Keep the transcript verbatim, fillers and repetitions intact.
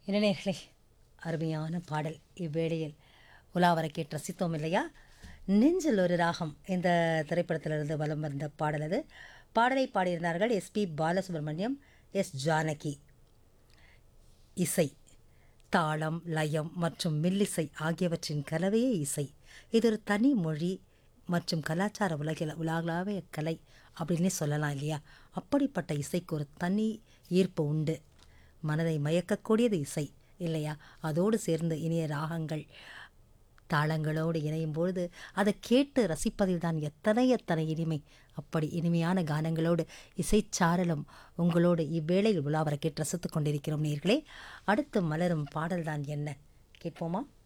இளைஞர்களே, அருமையான பாடல் இவ்வேளையில் உலாவர கேட்டு ரசித்தோம் இல்லையா? நெஞ்சில் ஒரு ராகம் இந்த திரைப்படத்திலிருந்து வலம் வந்த பாடல் அது. பாடலை பாடியிருந்தார்கள் எஸ்பி பாலசுப்ரமணியம், எஸ் ஜானகி. இசை, தாளம், லயம் மற்றும் மெல்லிசை ஆகியவற்றின் கலவையே இசை. இது ஒரு தனி மொழி மற்றும் கலாச்சார உலகில் உலகளாவிய கலை அப்படின்னே சொல்லலாம் இல்லையா? அப்படிப்பட்ட இசைக்கு ஒரு தனி ஈர்ப்பு உண்டு. மனதை மயக்கக்கூடியது இசை இல்லையா? அதோடு சேர்ந்து இனிய ராகங்கள் தாளங்களோடு இணையும் பொழுது அதை கேட்டு ரசிப்பதில் தான் எத்தனை எத்தனை இனிமை. அப்படி இனிமையான கானங்களோடு இசைச்சாரலும் உங்களோடு இவ்வேளையில் உலாவர கேட்டு ரசித்துக் கொண்டிருக்கிறோம் நேயர்களே. அடுத்து மலரும் பாடல்தான் என்ன கேட்போமா?